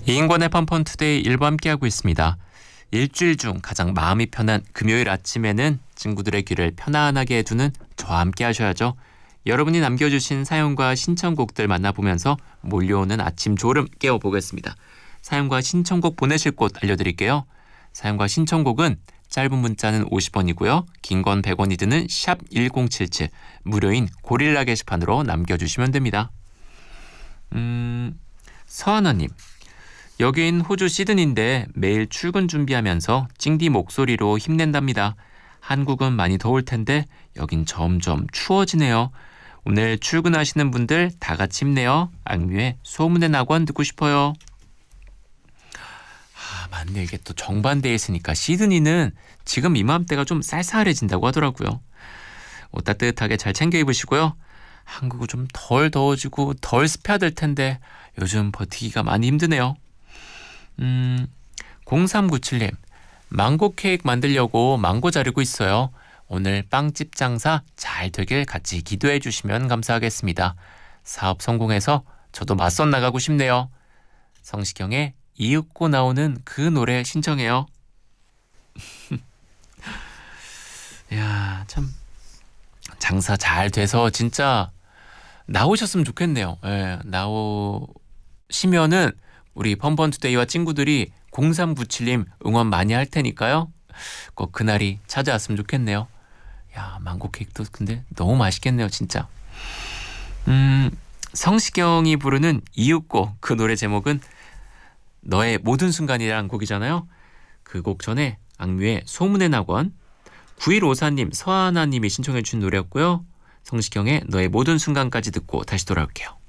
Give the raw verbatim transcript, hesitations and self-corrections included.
이인권의 펀펀투데이 일부 함께하고 있습니다. 일주일 중 가장 마음이 편한 금요일 아침에는 친구들의 귀를 편안하게 해주는 저와 함께 하셔야죠. 여러분이 남겨주신 사연과 신청곡들 만나보면서 몰려오는 아침 졸음 깨워보겠습니다. 사연과 신청곡 보내실 곳 알려드릴게요. 사연과 신청곡은 짧은 문자는 오십 원이고요. 긴 건 백 원이 드는 샵 일공칠칠 무료인 고릴라 게시판으로 남겨주시면 됩니다. 음, 서하나님. 여긴 호주 시드니인데 매일 출근 준비하면서 찡디 목소리로 힘낸답니다. 한국은 많이 더울 텐데 여긴 점점 추워지네요. 오늘 출근하시는 분들 다 같이 힘내요. 악뮤의 소문의 낙원 듣고 싶어요. 아, 맞네. 이게 또 정반대에 있으니까 시드니는 지금 이맘때가 좀 쌀쌀해진다고 하더라고요. 옷 따뜻하게 잘 챙겨 입으시고요. 한국은 좀 덜 더워지고 덜 습해야 될 텐데 요즘 버티기가 많이 힘드네요. 음, 공삼구칠님. 망고 케이크 만들려고 망고 자르고 있어요. 오늘 빵집 장사 잘 되길 같이 기도해 주시면 감사하겠습니다. 사업 성공해서 저도 맞선 나가고 싶네요. 성시경의 이윽고 나오는 그 노래 신청해요. 야, 참 장사 잘 돼서 진짜 나오셨으면 좋겠네요. 예, 나오시면은 우리 펀펀투데이와 친구들이 공삼구칠님 응원 많이 할 테니까요. 꼭 그날이 찾아왔으면 좋겠네요. 야, 망고 케이크도 근데 너무 맛있겠네요, 진짜. 음, 성시경이 부르는 이윽고, 그 노래 제목은 너의 모든 순간이라는 곡이잖아요. 그 곡 전에 악뮤의 소문의 낙원, 구일오사님, 서하나님이 신청해 주신 노래였고요. 성시경의 너의 모든 순간까지 듣고 다시 돌아올게요.